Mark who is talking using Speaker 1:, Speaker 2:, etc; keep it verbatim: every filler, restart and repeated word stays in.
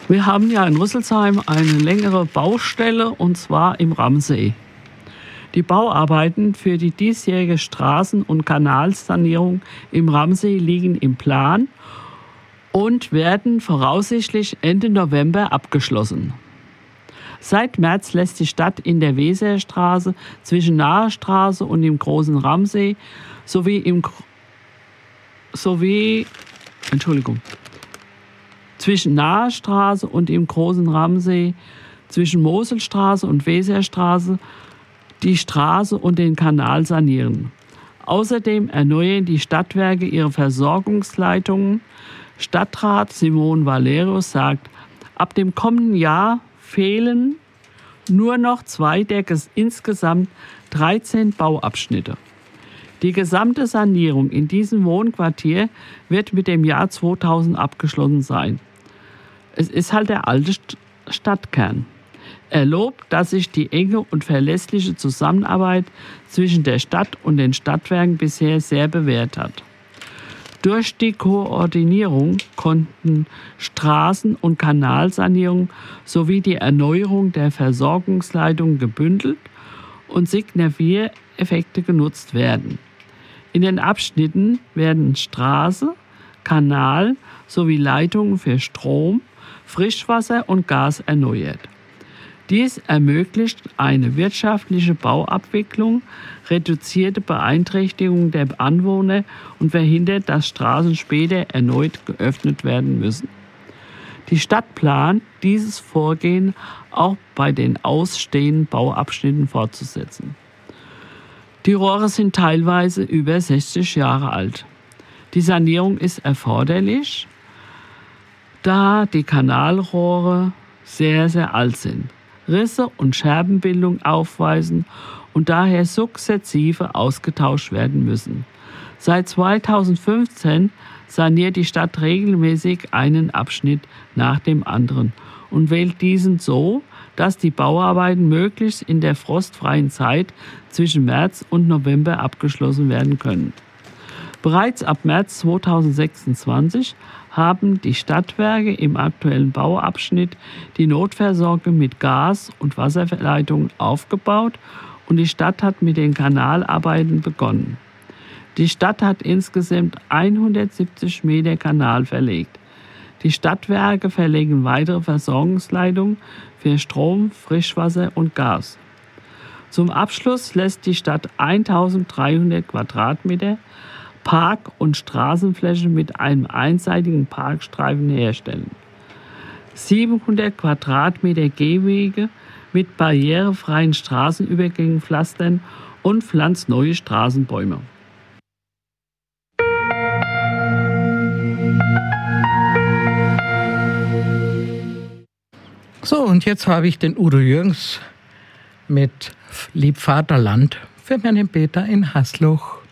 Speaker 1: Wir haben ja in Rüsselsheim eine längere Baustelle, und zwar im Ramsee. Die Bauarbeiten für die diesjährige Straßen- und Kanalsanierung im Ramsee liegen im Plan und werden voraussichtlich Ende November abgeschlossen. Seit März lässt die Stadt in der Weserstraße zwischen Nahestraße und dem Großen Ramsee sowie im sowie Entschuldigung zwischen Nahestraße und dem Großen Ramsee, zwischen Moselstraße und Weserstraße die Straße und den Kanal sanieren. Außerdem erneuern die Stadtwerke ihre Versorgungsleitungen. Stadtrat Simon Valerius sagt, ab dem kommenden Jahr fehlen nur noch zwei der insgesamt dreizehn Bauabschnitte. Die gesamte Sanierung in diesem Wohnquartier wird mit dem Jahr zweitausend abgeschlossen sein. Es ist halt der alte Stadtkern. Er lobt, dass sich die enge und verlässliche Zusammenarbeit zwischen der Stadt und den Stadtwerken bisher sehr bewährt hat. Durch die Koordinierung konnten Straßen- und Kanalsanierung sowie die Erneuerung der Versorgungsleitungen gebündelt und Synergieeffekte genutzt werden. In den Abschnitten werden Straße, Kanal sowie Leitungen für Strom, Frischwasser und Gas erneuert. Dies ermöglicht eine wirtschaftliche Bauabwicklung, reduzierte Beeinträchtigung der Anwohner und verhindert, dass Straßen später erneut geöffnet werden müssen. Die Stadt plant, dieses Vorgehen auch bei den ausstehenden Bauabschnitten fortzusetzen. Die Rohre sind teilweise über sechzig Jahre alt. Die Sanierung ist erforderlich, da die Kanalrohre sehr, sehr alt sind, Risse und Scherbenbildung aufweisen und daher sukzessive ausgetauscht werden müssen. Seit zweitausendfünfzehn saniert die Stadt regelmäßig einen Abschnitt nach dem anderen und wählt diesen so, dass die Bauarbeiten möglichst in der frostfreien Zeit zwischen März und November abgeschlossen werden können. Bereits ab März zweitausendsechsundzwanzig haben die Stadtwerke im aktuellen Bauabschnitt die Notversorgung mit Gas- und Wasserleitungen aufgebaut und die Stadt hat mit den Kanalarbeiten begonnen. Die Stadt hat insgesamt hundertsiebzig Meter Kanal verlegt. Die Stadtwerke verlegen weitere Versorgungsleitungen für Strom, Frischwasser und Gas. Zum Abschluss lässt die Stadt eintausenddreihundert Quadratmeter Park- und Straßenfläche mit einem einseitigen Parkstreifen herstellen. siebenhundert Quadratmeter Gehwege mit barrierefreien Straßenübergängen pflastern und pflanzt neue Straßenbäume.
Speaker 2: So, und jetzt habe ich den Udo Jürgens mit Lieb Vaterland für meinen Peter in Hasluch.